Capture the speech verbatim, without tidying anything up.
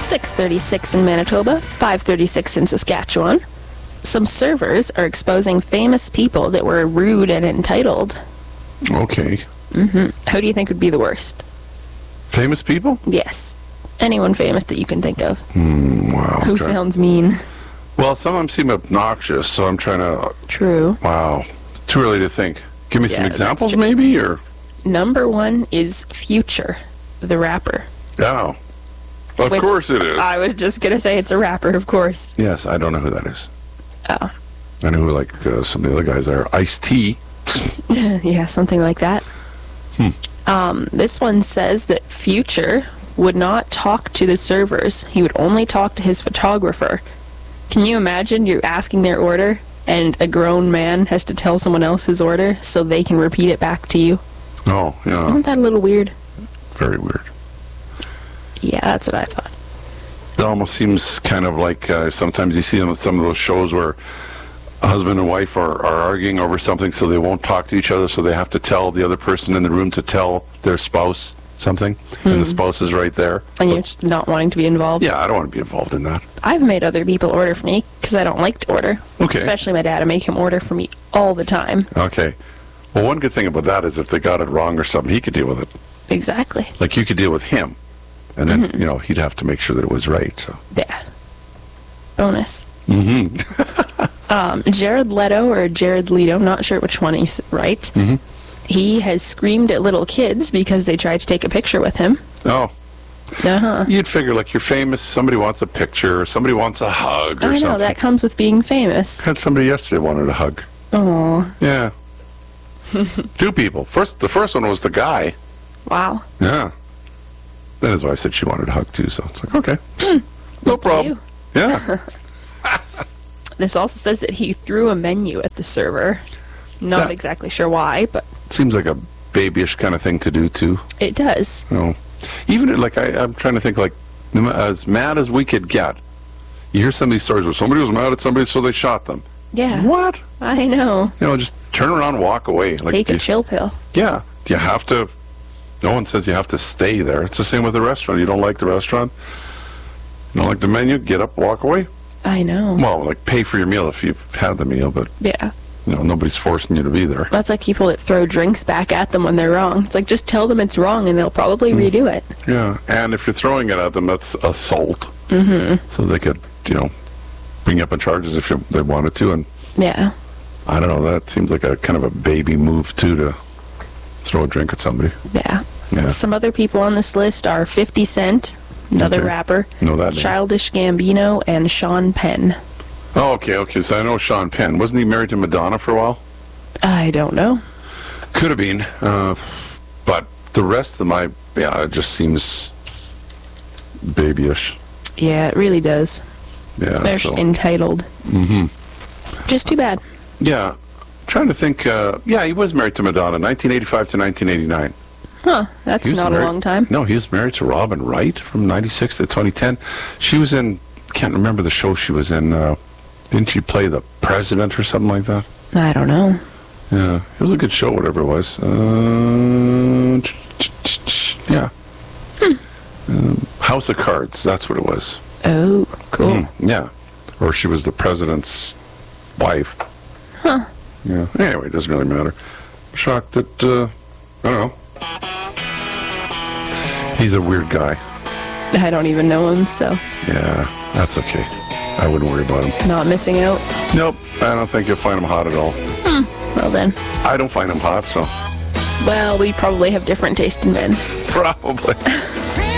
six thirty-six in Manitoba, five thirty-six in Saskatchewan. Some servers are exposing famous people that were rude and entitled. Okay. Mm-hmm. Who do you think would be the worst? Famous people? Yes. Anyone famous that you can think of. Mm, wow. Who Try- sounds mean. Well, some of them seem obnoxious, so I'm trying to... True. Wow. Too early to think. Give me Yeah, some that's examples, true. maybe, or... Number one is Future, the rapper. Oh. Of Which- course it is. I was just going to say it's a rapper, of course. Yes, I don't know who that is. Oh. I know who, like, uh, some of the other guys are. Ice-T. Yeah, something like that. Hmm. Um, this one says that Future would not talk to the servers. He would only talk to his photographer. Can you imagine you're asking their order and a grown man has to tell someone else his order so they can repeat it back to you? Oh, yeah. Isn't that a little weird? Very weird. Yeah, that's what I thought. It almost seems kind of like uh, sometimes you see them at some of those shows where a husband and wife are, are arguing over something, so they won't talk to each other, so they have to tell the other person in the room to tell their spouse something, and the spouse is right there. And you're just not wanting to be involved? Yeah, I don't want to be involved in that. I've made other people order for me because I don't like to order. Okay. Especially my dad. I make him order for me all the time. Okay. Well, one good thing about that is if they got it wrong or something, he could deal with it. Exactly. Like you could deal with him, and then, you know, he'd have to make sure that it was right. So. Yeah. Bonus. Mm-hmm. Um, Jared Leto or Jared Leto, not sure which one he's right. Mm-hmm. He has screamed at little kids because they tried to take a picture with him. Oh. Uh-huh. You'd figure, like, you're famous, somebody wants a picture, or somebody wants a hug, or I know, something. that comes with being famous. Had somebody yesterday wanted a hug. Oh, Yeah. Two people. First, the first one was the guy. wow. Yeah. Then his wife said she wanted a hug, too, so it's like, okay. No Look at problem. you. Yeah. This also says that he threw a menu at the server. Not That- exactly sure why, but Seems like a babyish kind of thing to do, too. it does. You know, even like I, I'm trying to think, like as mad as we could get, you hear some of these stories where somebody was mad at somebody, so they shot them. Yeah. What? I know. You know, just turn around and walk away. Like, Take do a you- chill pill. Yeah. Do you have to? No one says you have to stay there. It's the same with the restaurant. You don't like the restaurant, you don't like the menu, get up, walk away. I know. Well, like pay for your meal if you've had the meal, but Yeah. you know nobody's forcing you to be there. That's like people that throw drinks back at them when they're wrong. It's like, just tell them it's wrong and they'll probably redo it. Yeah, and if you're throwing it at them, that's assault. Mm-hmm. So they could, you know, bring you up on charges if you, they wanted to. And Yeah. I don't know, that seems like a kind of a baby move too, to throw a drink at somebody. Yeah. Yeah. Some other people on this list are fifty Cent, another Okay. rapper, Know that name. Childish Gambino, and Sean Penn. Oh, okay, okay. So I know Sean Penn. Wasn't he married to Madonna for a while? I don't know. Could have been. Uh, but the rest of my, yeah, it just seems babyish. Yeah, it really does. Yeah. They're so. entitled. Mm-hmm. Just too bad. Yeah. Trying to think. Uh, yeah, he was married to Madonna, nineteen eighty-five to nineteen eighty-nine. Huh, that's He was not married- a long time. No, he was married to Robin Wright from ninety-six to twenty ten. She was in, can't remember the show she was in. Uh, didn't she play the president or something like that? I don't know. Yeah, it was a good show, whatever it was. Uh, yeah. Um, House of Cards, that's what it was. Oh, cool. Mm, yeah. Or she was the president's wife. Huh. Yeah. Anyway, it doesn't really matter. I'm shocked that, uh, I don't know. He's a weird guy. I don't even know him, so Yeah, that's okay. I wouldn't worry about him. not missing out. Nope, I don't think you'll find him hot at all. Well then. I don't find him hot, so Well, we probably have different taste in men. probably.